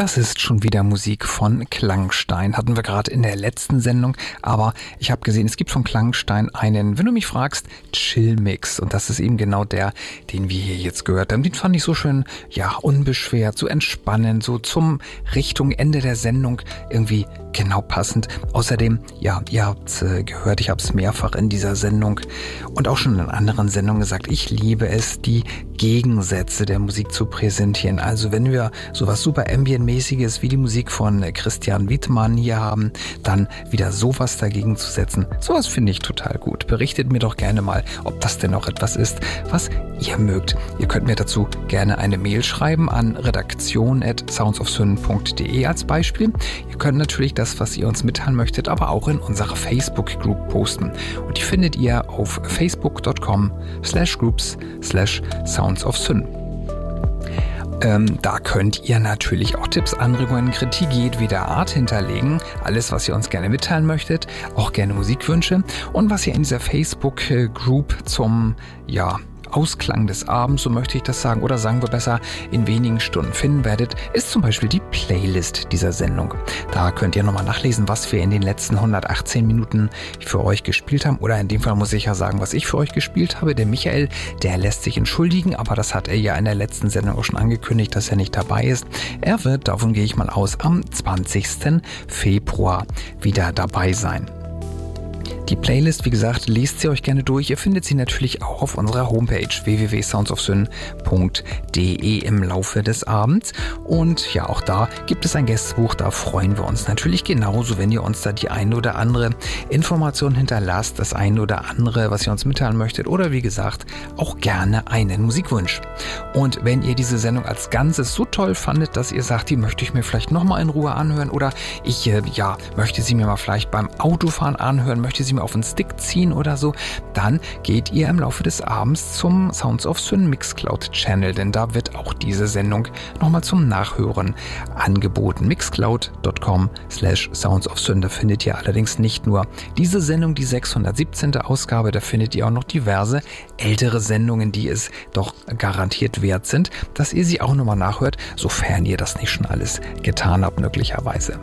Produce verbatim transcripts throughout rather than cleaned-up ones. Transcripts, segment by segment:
Das ist schon wieder Musik von Klangstein. Hatten wir gerade in der letzten Sendung, aber ich habe gesehen, es gibt von Klangstein einen, wenn du mich fragst, Chill-Mix. Und das ist eben genau der, den wir hier jetzt gehört haben. Den fand ich so schön, ja, unbeschwert, so entspannend, so zum Richtung Ende der Sendung irgendwie genau passend. Außerdem, ja, ihr habt äh, gehört, ich habe es mehrfach in dieser Sendung und auch schon in anderen Sendungen gesagt, ich liebe es, die Gegensätze der Musik zu präsentieren. Also wenn wir sowas super Ambient-mäßiges wie die Musik von Christian Wittmann hier haben, dann wieder sowas dagegen zu setzen, sowas finde ich total gut. Berichtet mir doch gerne mal, ob das denn auch etwas ist, was ihr mögt. Ihr könnt mir dazu gerne eine Mail schreiben an redaktion at soundsofsyn punkt de als Beispiel. Ihr könnt natürlich das, was ihr uns mitteilen möchtet, aber auch in unserer Facebook-Group posten. Und die findet ihr auf facebook.com slash groups slash soundsofsyn. Ähm, da könnt ihr natürlich auch Tipps, Anregungen, Kritik jedweder Art hinterlegen. Alles, was ihr uns gerne mitteilen möchtet, auch gerne Musikwünsche. Und was ihr in dieser Facebook-Group zum, ja, Ausklang des Abends, so möchte ich das sagen, oder sagen wir besser, in wenigen Stunden finden werdet, ist zum Beispiel die Playlist dieser Sendung. Da könnt ihr nochmal nachlesen, was wir in den letzten hundertachtzehn Minuten für euch gespielt haben. Oder in dem Fall muss ich ja sagen, was ich für euch gespielt habe. Der Michael, der lässt sich entschuldigen, aber das hat er ja in der letzten Sendung auch schon angekündigt, dass er nicht dabei ist. Er wird, davon gehe ich mal aus, am zwanzigsten Februar wieder dabei sein. Die Playlist, wie gesagt, lest sie euch gerne durch. Ihr findet sie natürlich auch auf unserer Homepage w w w punkt soundsofsyn punkt de im Laufe des Abends. Und ja, auch da gibt es ein Gästebuch. Da freuen wir uns natürlich genauso, wenn ihr uns da die eine oder andere Information hinterlasst, das eine oder andere, was ihr uns mitteilen möchtet oder wie gesagt, auch gerne einen Musikwunsch. Und wenn ihr diese Sendung als Ganzes so toll fandet, dass ihr sagt, die möchte ich mir vielleicht nochmal in Ruhe anhören oder ich, äh, ja, möchte sie mir mal vielleicht beim Autofahren anhören, möchte sie mir auf den Stick ziehen oder so, dann geht ihr im Laufe des Abends zum Sounds of Syn Mixcloud Channel, denn da wird auch diese Sendung nochmal zum Nachhören angeboten. mixcloud.com slash soundsofsyn. Da findet ihr allerdings nicht nur diese Sendung, die sechshundertsiebzehnte Ausgabe, da findet ihr auch noch diverse ältere Sendungen, die es doch garantiert wert sind, dass ihr sie auch nochmal nachhört, sofern ihr das nicht schon alles getan habt, möglicherweise.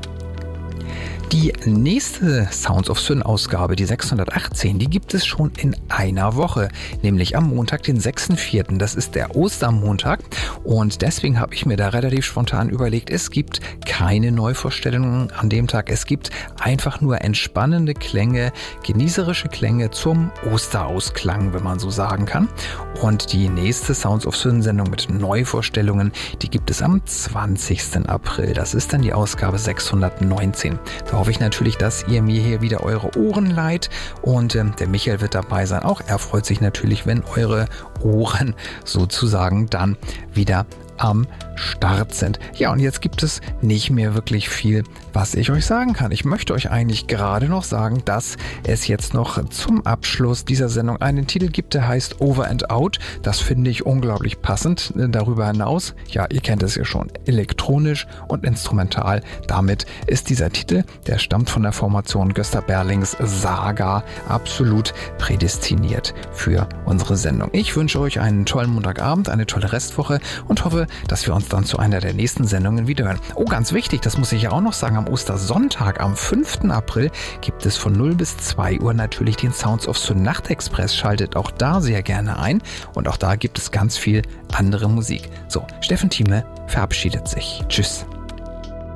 Die nächste Sounds of Syn Ausgabe, die sechshundertachtzehn, die gibt es schon in einer Woche, nämlich am Montag, den sechsten vierten Das ist der Ostermontag und deswegen habe ich mir da relativ spontan überlegt, es gibt keine Neuvorstellungen an dem Tag. Es gibt einfach nur entspannende Klänge, genießerische Klänge zum Osterausklang, wenn man so sagen kann. Und die nächste Sounds of Syn Sendung mit Neuvorstellungen, die gibt es am zwanzigsten April. Das ist dann die Ausgabe sechshundertneunzehn. Da hoffe ich natürlich, dass ihr mir hier wieder eure Ohren leiht und äh, der Michael wird dabei sein. Auch er freut sich natürlich, wenn eure Ohren sozusagen dann wieder am Start sind. Ja, und jetzt gibt es nicht mehr wirklich viel, was ich euch sagen kann. Ich möchte euch eigentlich gerade noch sagen, dass es jetzt noch zum Abschluss dieser Sendung einen Titel gibt, der heißt Over and Out. Das finde ich unglaublich passend. Darüber hinaus, ja, ihr kennt es ja schon, elektronisch und instrumental. Damit ist dieser Titel, der stammt von der Formation Gösta Berlings Saga, absolut prädestiniert für unsere Sendung. Ich wünsche euch einen tollen Montagabend, eine tolle Restwoche und hoffe, dass wir uns dann zu einer der nächsten Sendungen wiederhören. Oh, ganz wichtig, das muss ich ja auch noch sagen, am Ostersonntag, am fünften April, gibt es von null bis zwei Uhr natürlich den Sounds of Syn Nachtexpress. Schaltet auch da sehr gerne ein und auch da gibt es ganz viel andere Musik. So, Steffen Thieme verabschiedet sich. Tschüss.